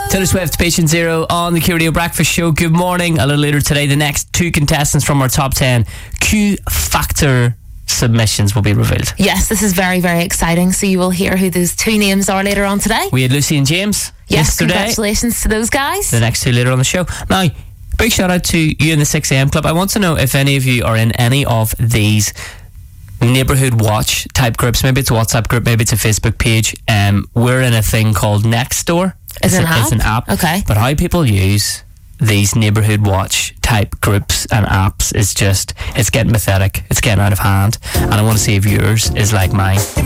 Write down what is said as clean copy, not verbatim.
Taylor Swift, Patient Zero on the Q Radio Breakfast Show. Good morning. A little later today, the next two contestants from our top 10 Q Factor submissions will be revealed. Yes, this is very, very exciting. So you will hear who those two names are later on today. We had Lucy and James Yes, yesterday. congratulations to those guys. The next two later on the show. Now, big shout out to you in the 6am Club. I want to know if any of you are in any of these neighbourhood watch type groups. Maybe it's a WhatsApp group, maybe it's a Facebook page. We're in a thing called Nextdoor. It's an app. Okay. But how people use these neighbourhood watch type groups and apps is just, it's getting pathetic. It's getting out of hand. And I want to see if yours is like mine.